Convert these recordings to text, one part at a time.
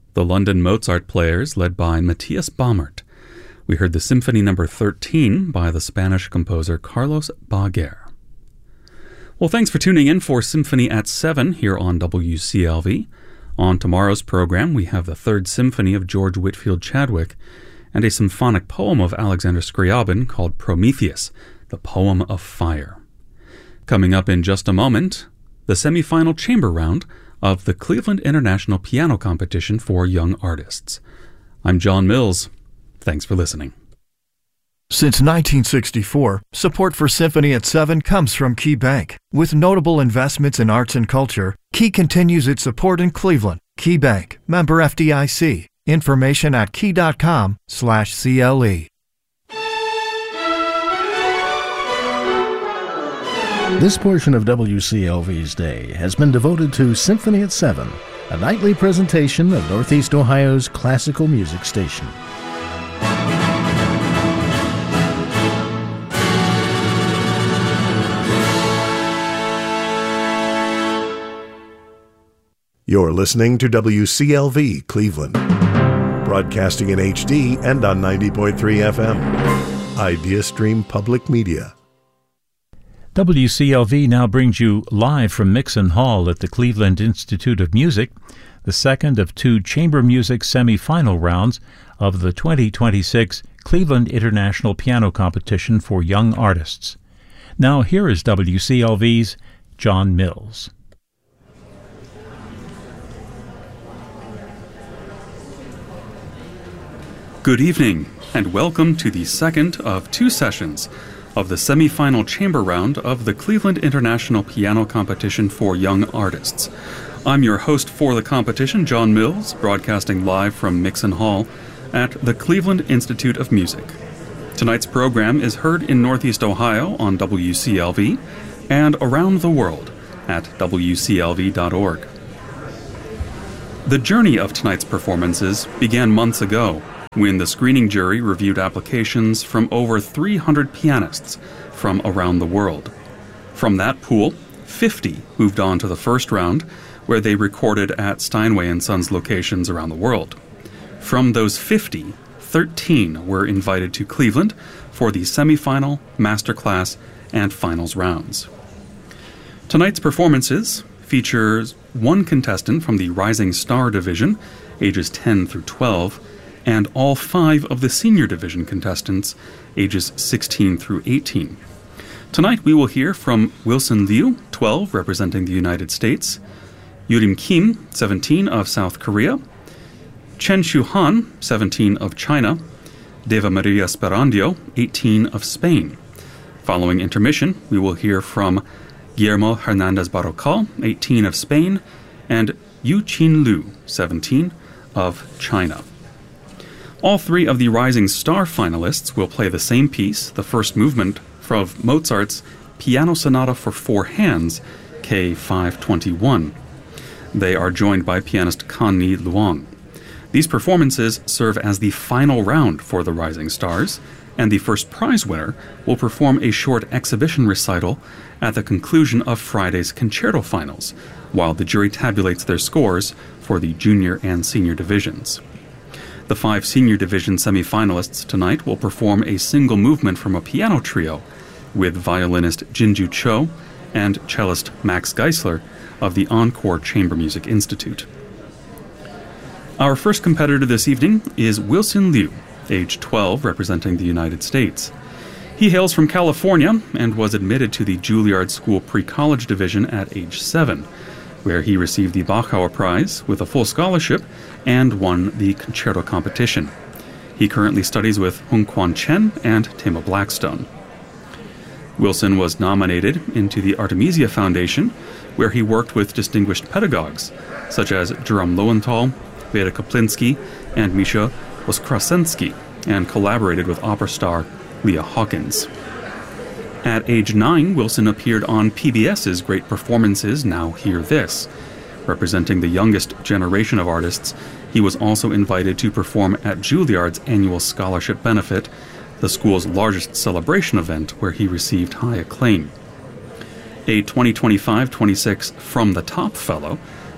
The London Mozart Players, led by Matthias Baumert. We heard the Symphony No. 13 by the Spanish composer Carlos Baguer. Well, thanks for tuning in for Symphony at 7 here on WCLV. On tomorrow's program, we have the Third Symphony of George Whitefield Chadwick and a symphonic poem of Alexander Scriabin called Prometheus, the Poem of Fire. Coming up in just a moment, the semifinal chamber round of the Cleveland International Piano Competition for Young Artists. I'm John Mills. Thanks for listening. Since 1964, support for Symphony at 7 comes from Key Bank. With notable investments in arts and culture, Key continues its support in Cleveland. Key Bank, member FDIC. Information at key.com/CLE. This portion of WCLV's day has been devoted to Symphony at 7, a nightly presentation of Northeast Ohio's classical music station. You're listening to WCLV Cleveland, broadcasting in HD and on 90.3 FM. IdeaStream Public Media. WCLV now brings you live from Mixon Hall at the Cleveland Institute of Music, the second of two chamber music semifinal rounds of the 2026 Cleveland International Piano Competition for Young Artists. Now here is WCLV's John Mills. Good evening, and welcome to the second of two sessions of the semifinal chamber round of the Cleveland International Piano Competition for Young Artists. I'm your host for the competition, John Mills, broadcasting live from Mixon Hall at the Cleveland Institute of Music. Tonight's program is heard in Northeast Ohio on WCLV and around the world at WCLV.org. The journey of tonight's performances began months ago, when the screening jury reviewed applications from over 300 pianists from around the world. From that pool, 50 moved on to the first round, where they recorded at Steinway & Sons locations around the world. From those 50, 13 were invited to Cleveland for the semifinal, masterclass, and finals rounds. Tonight's performances features one contestant from the Rising Star Division, ages 10 through 12, and all 5 of the senior division contestants, ages 16 through 18. Tonight we will hear from Wilson Liu, 12, representing the United States, Yurim Kim, 17, of South Korea, Chen Shu-han, 17, of China, Deva Maria Sperandio, 18, of Spain. Following intermission, we will hear from Guillermo Hernandez Barrocal, 18, of Spain, and Yu Qin Liu, 17, of China. All 3 of the Rising Star finalists will play the same piece, the first movement of Mozart's Piano Sonata for 4 Hands, K521. They are joined by pianist Kan-ni Luong. These performances serve as the final round for the Rising Stars, and the first prize winner will perform a short exhibition recital at the conclusion of Friday's concerto finals, while the jury tabulates their scores for the junior and senior divisions. The 5 senior division semifinalists tonight will perform a single movement from a piano trio with violinist Jinju Cho and cellist Max Geisler of the Encore Chamber Music Institute. Our first competitor this evening is Wilson Liu, age 12, representing the United States. He hails from California and was admitted to the Juilliard School Pre-College Division at age 7, where he received the Bachauer Prize with a full scholarship and won the concerto competition. He currently studies with Hung Kwan Chen and Tama Blackstone. Wilson was nominated into the Artemisia Foundation, where he worked with distinguished pedagogues such as Jerome Lowenthal, Vera Kaplinsky, and Misha Oskrasensky, and collaborated with opera star Leah Hawkins. At age 9, Wilson appeared on PBS's Great Performances Now Hear This. Representing the youngest generation of artists, he was also invited to perform at Juilliard's annual scholarship benefit, the school's largest celebration event where he received high acclaim. A 2025-26 From the Top Fellow,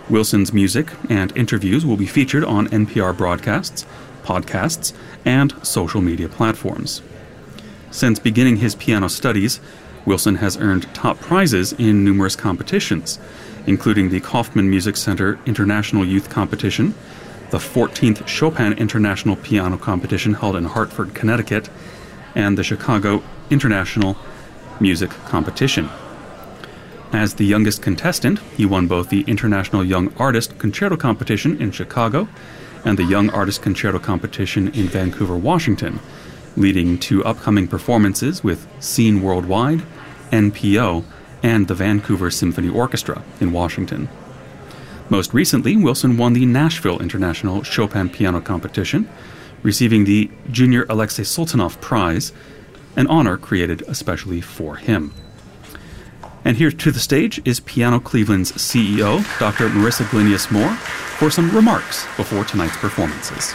Wilson's music and interviews will be featured on NPR broadcasts, podcasts, and social media platforms. Since beginning his piano studies, Wilson has earned top prizes in numerous competitions, including the Kaufman Music Center International Youth Competition, the 14th Chopin International Piano Competition held in Hartford, Connecticut, and the Chicago International Music Competition. As the youngest contestant, he won both the International Young Artist Concerto Competition in Chicago and the Young Artist Concerto Competition in Vancouver, Washington, leading to upcoming performances with Scene Worldwide, NPO, and the Vancouver Symphony Orchestra in Washington. Most recently, Wilson won the Nashville International Chopin Piano Competition, receiving the Junior Alexei Sultanov Prize, an honor created especially for him. And here to the stage is Piano Cleveland's CEO, Dr. Marissa Glinius Moore, for some remarks before tonight's performances.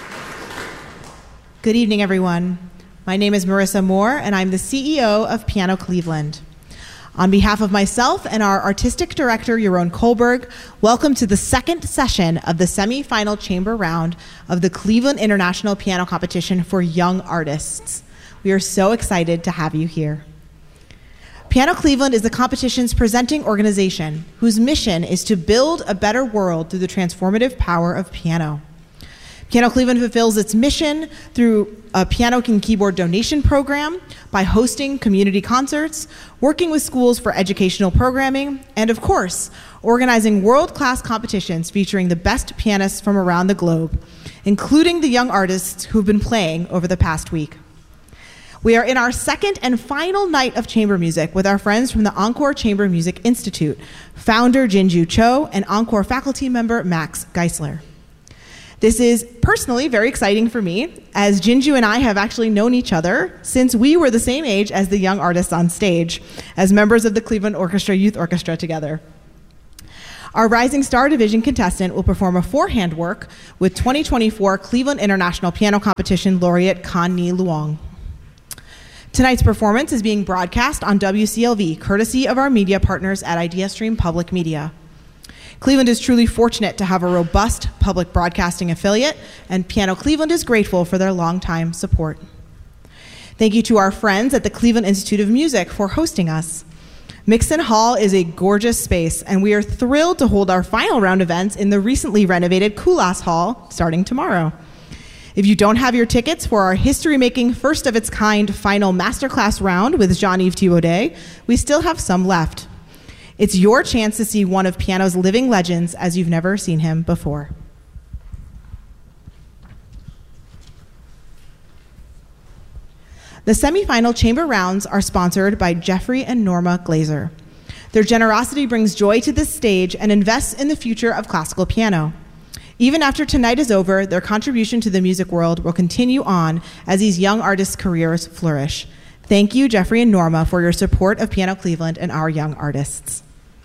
Good evening, everyone. My name is Marissa Moore, and I'm the CEO of Piano Cleveland. On behalf of myself and our artistic director, Yaron Kohlberg, welcome to the second session of the semi-final chamber round of the Cleveland International Piano Competition for Young Artists. We are so excited to have you here. Piano Cleveland is the competition's presenting organization, whose mission is to build a better world through the transformative power of piano. Piano Cleveland fulfills its mission through a piano and keyboard donation program, by hosting community concerts, working with schools for educational programming, and of course, organizing world-class competitions featuring the best pianists from around the globe, including the young artists who've been playing over the past week. We are in our second and final night of chamber music with our friends from the Encore Chamber Music Institute, founder Jinju Cho and Encore faculty member Max Geisler. This is personally very exciting for me, as Jinju and I have actually known each other since we were the same age as the young artists on stage, as members of the Cleveland Orchestra Youth Orchestra together. Our Rising Star Division contestant will perform a four-hand work with 2024 Cleveland International Piano Competition laureate Kan-Ni Luong. Tonight's performance is being broadcast on WCLV, courtesy of our media partners at IdeaStream Public Media. Cleveland is truly fortunate to have a robust public broadcasting affiliate, and Piano Cleveland is grateful for their longtime support. Thank you to our friends at the Cleveland Institute of Music for hosting us. Mixon Hall is a gorgeous space, and we are thrilled to hold our final round events in the recently renovated Kulas Hall starting tomorrow. If you don't have your tickets for our history-making, first-of-its-kind final masterclass round with Jean-Yves Thibaudet, we still have some left. It's your chance to see one of piano's living legends as you've never seen him before. The semifinal chamber rounds are sponsored by Jeffrey and Norma Glazer. Their generosity brings joy to this stage and invests in the future of classical piano. Even after tonight is over, their contribution to the music world will continue on as these young artists' careers flourish. Thank you, Jeffrey and Norma, for your support of Piano Cleveland and our young artists.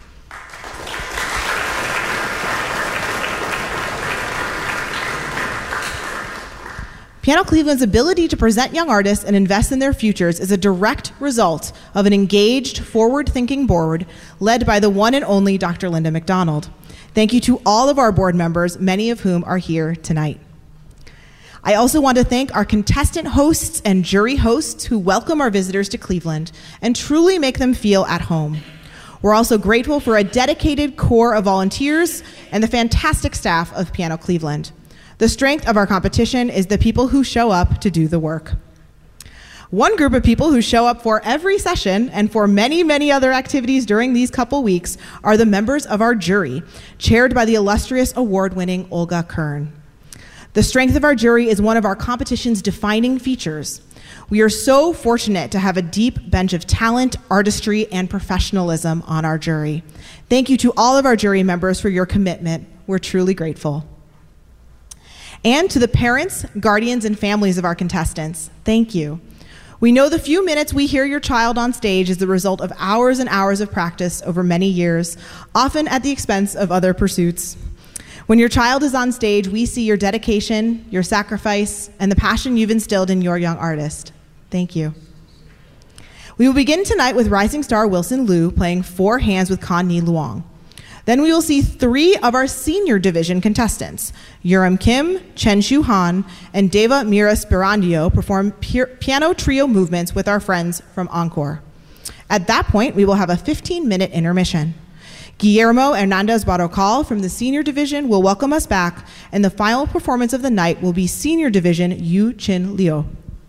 Piano Cleveland's ability to present young artists and invest in their futures is a direct result of an engaged, forward-thinking board led by the one and only Dr. Linda McDonald. Thank you to all of our board members, many of whom are here tonight. I also want to thank our contestant hosts and jury hosts who welcome our visitors to Cleveland and truly make them feel at home. We're also grateful for a dedicated core of volunteers and the fantastic staff of Piano Cleveland. The strength of our competition is the people who show up to do the work. One group of people who show up for every session and for many, many other activities during these couple weeks are the members of our jury, chaired by the illustrious award-winning Olga Kern. The strength of our jury is one of our competition's defining features. We are so fortunate to have a deep bench of talent, artistry, and professionalism on our jury. Thank you to all of our jury members for your commitment. We're truly grateful. And to the parents, guardians, and families of our contestants, thank you. We know the few minutes we hear your child on stage is the result of hours and hours of practice over many years, often at the expense of other pursuits. When your child is on stage, we see your dedication, your sacrifice, and the passion you've instilled in your young artist. Thank you. We will begin tonight with rising star Wilson Liu playing four hands with Kan-Ni Luong. Then we will see 3 of our senior division contestants, Yurim Kim, Chen Shu Han, and Deva Mira Spirandio, perform piano trio movements with our friends from Encore. At that point, we will have a 15-minute intermission. Guillermo Hernandez Barrocal from the senior division will welcome us back, and the final performance of the night will be senior division Yu Chin Liu.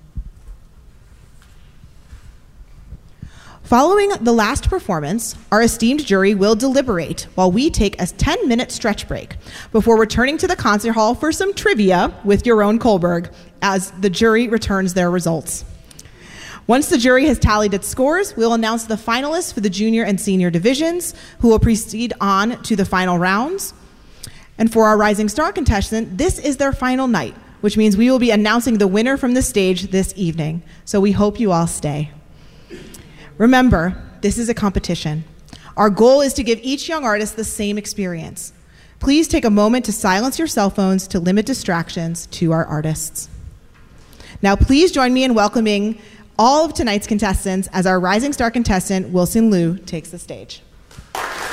Following the last performance, our esteemed jury will deliberate while we take a 10-minute stretch break before returning to the concert hall for some trivia with Jeroen Kohlberg as the jury returns their results. Once the jury has tallied its scores, we'll announce the finalists for the junior and senior divisions, who will proceed on to the final rounds. And for our Rising Star contestant, this is their final night, which means we will be announcing the winner from the stage this evening. So we hope you all stay. Remember, this is a competition. Our goal is to give each young artist the same experience. Please take a moment to silence your cell phones to limit distractions to our artists. Now, please join me in welcoming all of tonight's contestants as our Rising Star contestant, Wilson Liu, takes the stage.